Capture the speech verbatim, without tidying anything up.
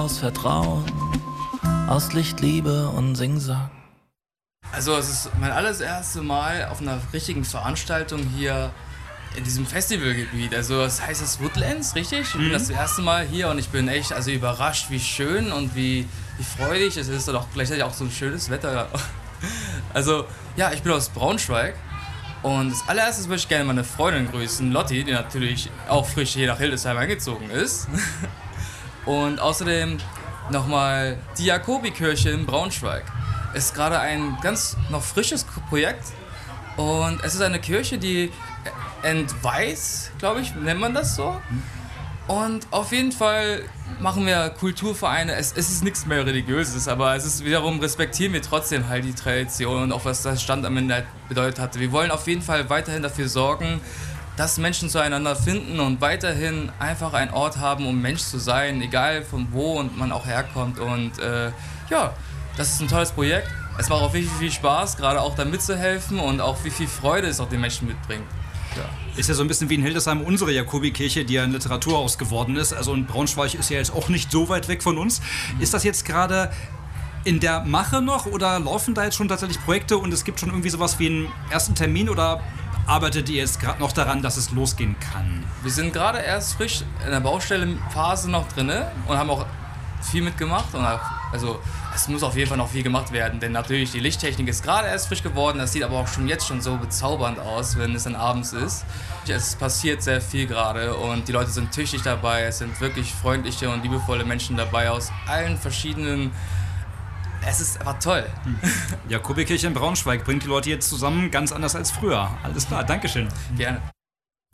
aus Vertrauen, aus Licht, Liebe und Singsang. Also es ist mein allererste Mal auf einer richtigen Veranstaltung hier in diesem Festivalgebiet. Also das heißt es Woodlands, richtig? Ich bin Mhm. das erste Mal hier und ich bin echt also überrascht, wie schön und wie, wie freudig es ist und auch gleichzeitig auch so ein schönes Wetter. Also ja, ich bin aus Braunschweig und als allererstes möchte ich gerne meine Freundin grüßen, Lotti, die natürlich auch frisch hier nach Hildesheim eingezogen ist. Und außerdem nochmal die Jakobikirche in Braunschweig. Ist gerade ein ganz noch frisches Projekt und es ist eine Kirche, die entweiht, glaube ich, nennt man das so. Und auf jeden Fall machen wir Kulturvereine, es, es ist nichts mehr Religiöses, aber es ist wiederum, respektieren wir trotzdem halt die Tradition und auch was das Stand am Ende halt bedeutet hatte. Wir wollen auf jeden Fall weiterhin dafür sorgen, dass Menschen zueinander finden und weiterhin einfach einen Ort haben, um Mensch zu sein, egal von wo und man auch herkommt. Und äh, ja, das ist ein tolles Projekt. Es macht auch wirklich viel Spaß, gerade auch da mitzuhelfen und auch wie viel Freude es auch den Menschen mitbringt. Ja. Ist ja so ein bisschen wie in Hildesheim unsere Jakobikirche, die ja ein Literaturhaus geworden ist. Also und Braunschweig ist ja jetzt auch nicht so weit weg von uns. Ist das jetzt gerade in der Mache noch oder laufen da jetzt schon tatsächlich Projekte und es gibt schon irgendwie sowas wie einen ersten Termin oder arbeitet ihr jetzt gerade noch daran, dass es losgehen kann? Wir sind gerade erst frisch in der Baustellenphase noch drin und haben auch viel mitgemacht. Und auch, also es muss auf jeden Fall noch viel gemacht werden, denn natürlich die Lichttechnik ist gerade erst frisch geworden. Das sieht aber auch schon jetzt schon so bezaubernd aus, wenn es dann abends ist. Es passiert sehr viel gerade und die Leute sind tüchtig dabei. Es sind wirklich freundliche und liebevolle Menschen dabei aus allen verschiedenen. Es ist einfach toll. Jakobikirche in Braunschweig bringt die Leute jetzt zusammen, ganz anders als früher. Alles klar, Dankeschön. Gerne.